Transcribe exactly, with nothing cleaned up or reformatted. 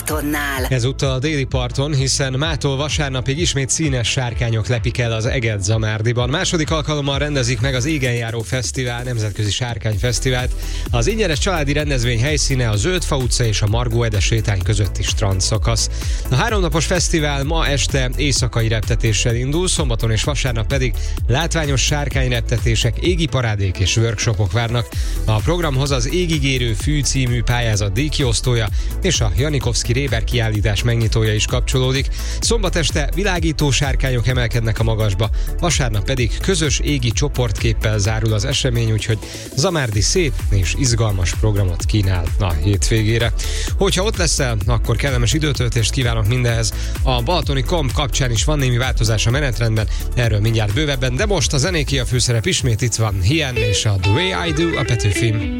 Balatonnál. Ezúttal a déli parton, hiszen mától vasárnapig ismét színes sárkányok lepik el az Eget Zamárdiban. Második alkalommal rendezik meg az Égenjáró Fesztivál, nemzetközi sárkányfesztivált. Az ingyenes családi rendezvény helyszíne a Zöldfa utca és a Margó Ede sétány közötti strandszakasz. A háromnapos fesztivál ma este éjszakai reptetéssel indul, szombaton és vasárnap pedig látványos sárkányreptetések, égi parádék és workshopok várnak. A programhoz az Égigérő Fű című pályázat díjkiosztója és a Janikovszky Réber kiállítás megnyitója is kapcsolódik. Szombat este világító sárkányok emelkednek a magasba, vasárnap pedig közös égi csoportképpel zárul az esemény, úgyhogy Zamárdi szép és izgalmas programot kínál a hétvégére. Hogyha ott leszel, akkor kellemes időtöltést kívánok mindenhez. A balatoni komp kapcsán is van némi változás a menetrendben, erről mindjárt bővebben, de most a zenéki a főszerep ismét itt van Hien és a The Way I Do a Petőfim.